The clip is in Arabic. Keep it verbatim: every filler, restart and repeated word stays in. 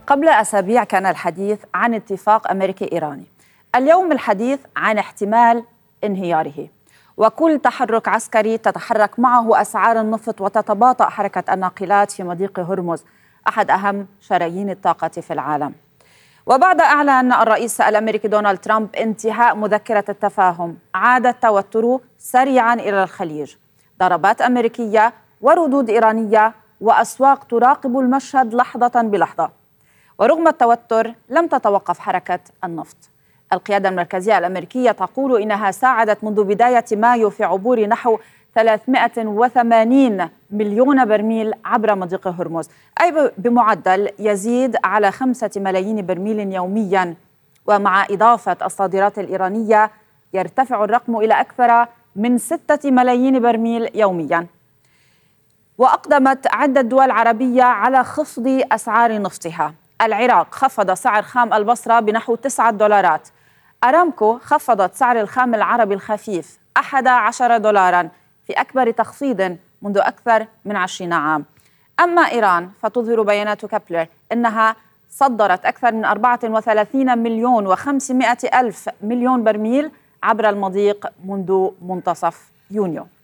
قبل أسابيع كان الحديث عن اتفاق أمريكي إيراني. اليوم الحديث عن احتمال انهياره، وكل تحرك عسكري تتحرك معه أسعار النفط وتتباطأ حركة الناقلات في مضيق هرمز، أحد أهم شرايين الطاقة في العالم. وبعد أعلن الرئيس الأمريكي دونالد ترامب انتهاء مذكرة التفاهم، عاد التوتر سريعا إلى الخليج. ضربات أمريكية وردود إيرانية وأسواق تراقب المشهد لحظة بلحظة. ورغم التوتر لم تتوقف حركة النفط. القيادة المركزية الأمريكية تقول إنها ساعدت منذ بداية مايو في عبور نحو ثلاثمائة وثمانين مليون برميل عبر مضيق هرمز، أي بمعدل يزيد على خمسة ملايين برميل يوميا. ومع إضافة الصادرات الإيرانية يرتفع الرقم إلى أكثر من ستة ملايين برميل يوميا. وأقدمت عدة دول عربية على خفض أسعار نفطها. العراق خفض سعر خام البصرة بنحو تسعة دولارات. أرامكو خفضت سعر الخام العربي الخفيف أحد عشر دولارا في أكبر تخفيض منذ أكثر من عشرين عام. أما إيران فتظهر بيانات كابلر أنها صدرت أكثر من أربعة وثلاثين مليون وخمسمائة ألف مليون برميل عبر المضيق منذ منتصف يونيو.